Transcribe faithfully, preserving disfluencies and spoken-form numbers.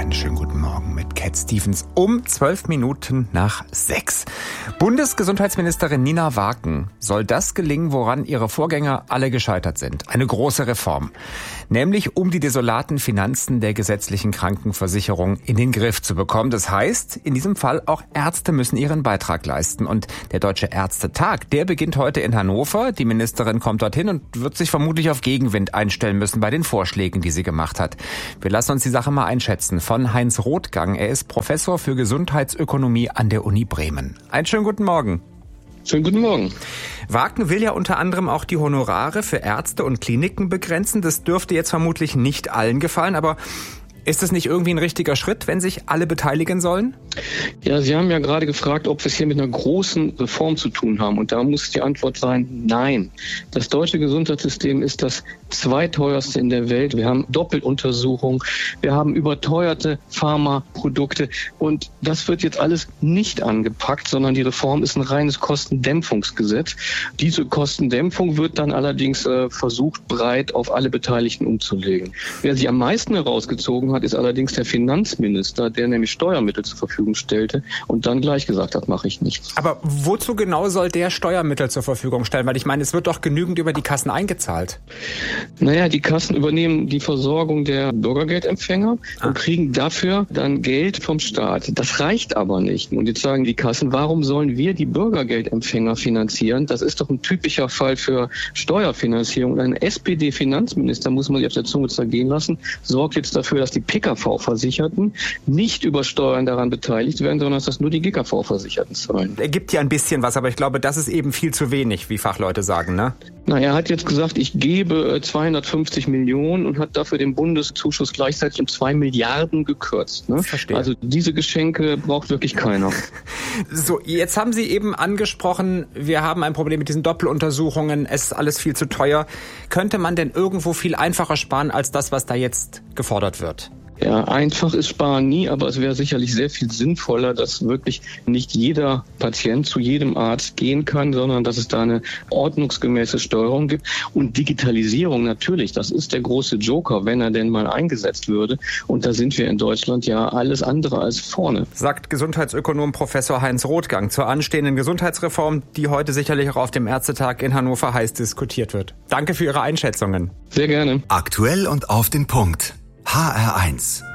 Einen schönen guten Morgen mit Cat Stevens um zwölf Minuten nach sechs. Bundesgesundheitsministerin Nina Waken soll das gelingen, woran ihre Vorgänger alle gescheitert sind. Eine große Reform. Nämlich um die desolaten Finanzen der gesetzlichen Krankenversicherung in den Griff zu bekommen. Das heißt, in diesem Fall auch Ärzte müssen ihren Beitrag leisten. Und der Deutsche Ärztetag, der beginnt heute in Hannover. Die Ministerin kommt dorthin und wird sich vermutlich auf Gegenwind einstellen müssen bei den Vorschlägen, die sie gemacht hat. Wir lassen uns die Sache mal einschätzen von Heinz Rothgang. Er ist Professor für Gesundheitsökonomie an der Uni Bremen. Einen schönen guten Morgen. Schönen guten Morgen. Waken will ja unter anderem auch die Honorare für Ärzte und Kliniken begrenzen. Das dürfte jetzt vermutlich nicht allen gefallen, aber ist es nicht irgendwie ein richtiger Schritt, wenn sich alle beteiligen sollen? Ja, Sie haben ja gerade gefragt, ob wir es hier mit einer großen Reform zu tun haben. Und da muss die Antwort sein, nein. Das deutsche Gesundheitssystem ist das zweiteuerste in der Welt. Wir haben Doppeluntersuchungen, wir haben überteuerte Pharmaprodukte. Und das wird jetzt alles nicht angepackt, sondern die Reform ist ein reines Kostendämpfungsgesetz. Diese Kostendämpfung wird dann allerdings äh, versucht, breit auf alle Beteiligten umzulegen. Wer sie am meisten herausgezogen hat, ist allerdings der Finanzminister, der nämlich Steuermittel zur Verfügung stellte und dann gleich gesagt hat, mache ich nichts. Aber wozu genau soll der Steuermittel zur Verfügung stellen? Weil ich meine, es wird doch genügend über die Kassen eingezahlt. Naja, die Kassen übernehmen die Versorgung der Bürgergeldempfänger ah. und kriegen dafür dann Geld vom Staat. Das reicht aber nicht. Und jetzt sagen die Kassen, warum sollen wir die Bürgergeldempfänger finanzieren? Das ist doch ein typischer Fall für Steuerfinanzierung. Und ein S P D-Finanzminister, muss man sich auf der Zunge zergehen lassen, sorgt jetzt dafür, dass die P K V-Versicherten nicht über Steuern daran beteiligt werden, sondern dass das nur die G K V-Versicherten zahlen. Er gibt ja ein bisschen was, aber ich glaube, das ist eben viel zu wenig, wie Fachleute sagen, ne? Na, er hat jetzt gesagt, ich gebe zweihundertfünfzig Millionen und hat dafür den Bundeszuschuss gleichzeitig um zwei Milliarden gekürzt. Ne? Verstehe. Also diese Geschenke braucht wirklich keiner. So, jetzt haben Sie eben angesprochen, wir haben ein Problem mit diesen Doppeluntersuchungen, es ist alles viel zu teuer. Könnte man denn irgendwo viel einfacher sparen als das, was da jetzt gefordert wird? Ja, einfach ist Sparen nie, aber es wäre sicherlich sehr viel sinnvoller, dass wirklich nicht jeder Patient zu jedem Arzt gehen kann, sondern dass es da eine ordnungsgemäße Steuerung gibt. Und Digitalisierung natürlich, das ist der große Joker, wenn er denn mal eingesetzt würde. Und da sind wir in Deutschland ja alles andere als vorne. Sagt Gesundheitsökonom Professor Heinz Rothgang zur anstehenden Gesundheitsreform, die heute sicherlich auch auf dem Ärztetag in Hannover heiß diskutiert wird. Danke für Ihre Einschätzungen. Sehr gerne. Aktuell und auf den Punkt. H R eins